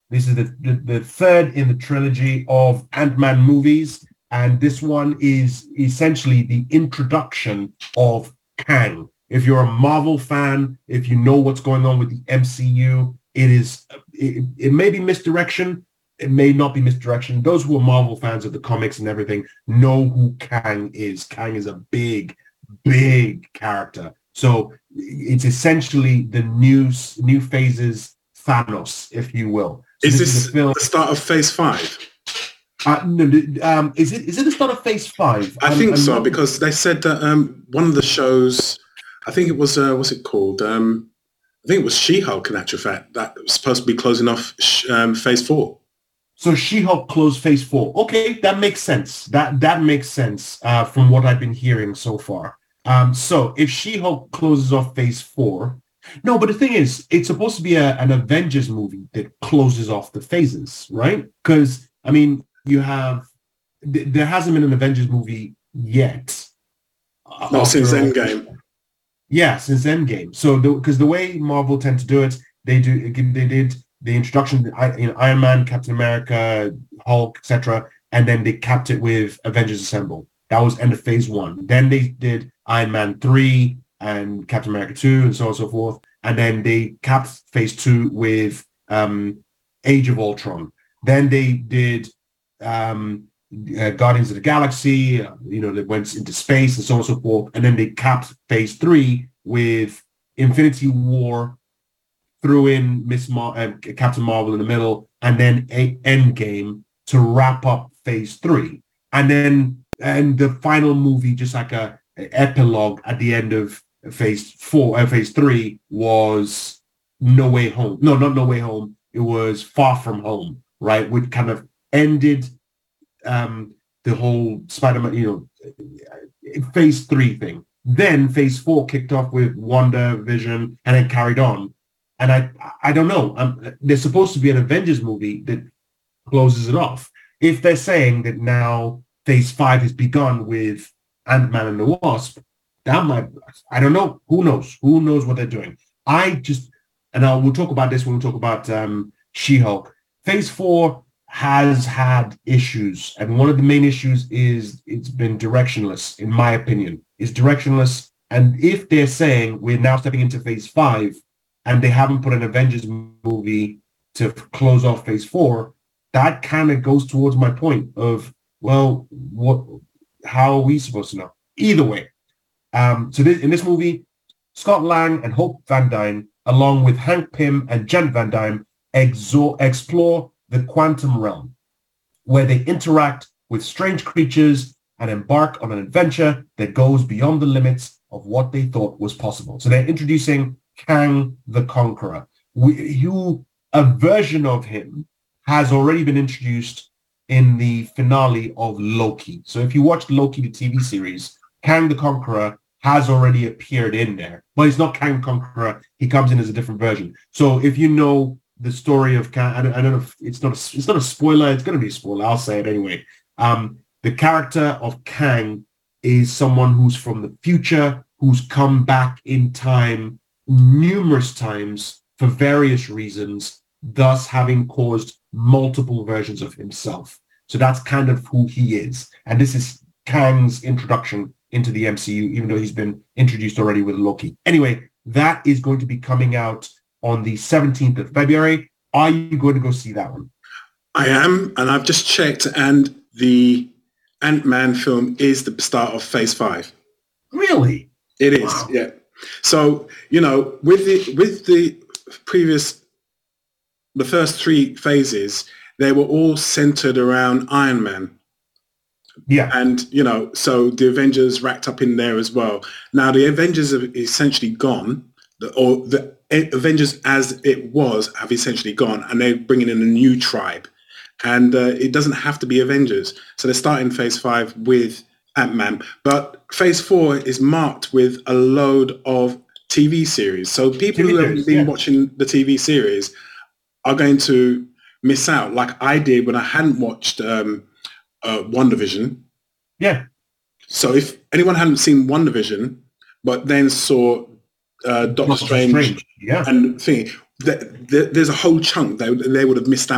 This is the third in the trilogy of Ant-Man movies, and this one is essentially the introduction of Kang. If you're a Marvel fan, if you know what's going on with the MCU, it may be misdirection, it may not be misdirection. Those who are Marvel fans of the comics and everything know who Kang is. Kang is a big, big character. So it's essentially the new phases Thanos, if you will. So is this the start of Phase 5? No, is it the start of Phase 5? I think so, because they said that one of the shows, I think it was, what's it called? I think it was She-Hulk, in actual fact, that was supposed to be closing off Phase 4. So She-Hulk closed Phase 4. Okay, that makes sense. That makes sense from what I've been hearing so far. So if She-Hulk closes off Phase 4, no, but the thing is, it's supposed to be an Avengers movie that closes off the phases, right? Because, I mean, there hasn't been an Avengers movie yet. Not since Endgame. Yeah, since Endgame. So, because the way Marvel tend to do it, they did the introduction, Iron Man, Captain America, Hulk, etc., and then they capped it with Avengers Assemble. That was end of Phase 1. Then they did Iron Man 3 and Captain America 2 and so on and so forth. And then they capped Phase 2 with Age of Ultron. Then they did Guardians of the Galaxy, that went into space and so on and so forth. And then they capped Phase 3 with Infinity War, threw in Captain Marvel in the middle, and then Endgame to wrap up Phase 3. And the final movie, just like an epilogue at the end of Phase 3, was No Way Home. No, not No Way Home. It was Far From Home, right? Which kind of ended the whole Spider-Man, Phase 3 thing. Then Phase 4 kicked off with WandaVision and then carried on. And I don't know. There's supposed to be an Avengers movie that closes it off. If they're saying that now Phase 5 has begun with Ant-Man and the Wasp, I don't know. Who knows? Who knows what they're doing? We'll talk about this when we talk about She-Hulk. Phase 4 has had issues. And one of the main issues is it's been directionless, in my opinion. It's directionless. And if they're saying we're now stepping into Phase 5, and they haven't put an Avengers movie to close off Phase 4, that kind of goes towards my point of, well, how are we supposed to know? Either way. In this movie, Scott Lang and Hope Van Dyne, along with Hank Pym and Jen Van Dyne, explore the quantum realm, where they interact with strange creatures and embark on an adventure that goes beyond the limits of what they thought was possible. So they're introducing Kang the Conqueror. A version of him has already been introduced in the finale of Loki. So if you watched Loki, the TV series, Kang the Conqueror has already appeared in there. But it's not Kang the Conqueror. He comes in as a different version. So if you know the story of Kang, I don't know if it's not a spoiler. It's going to be a spoiler. I'll say it anyway. The character of Kang is someone who's from the future, who's come back in time numerous times for various reasons, thus having caused multiple versions of himself. So that's kind of who he is. And this is Kang's introduction into the MCU, even though he's been introduced already with Loki. Anyway, that is going to be coming out on the 17th of February. Are you going to go see that one? I am, and I've just checked, and the Ant-Man film is the start of Phase 5. Really? It is, wow. Yeah. So, with the first 3 phases, they were all centered around Iron Man. Yeah. And, so the Avengers racked up in there as well. Now, the Avengers have essentially gone, the Avengers as it was have essentially gone, and they're bringing in a new tribe. And it doesn't have to be Avengers. So they're starting Phase 5 with Ant-Man. But Phase 4 is marked with a load of TV series. So people who have been watching the TV series are going to miss out, like I did when I hadn't watched WandaVision. Yeah. So if anyone hadn't seen WandaVision, but then saw Doctor Strange. Yeah. And there's a whole chunk they would have missed out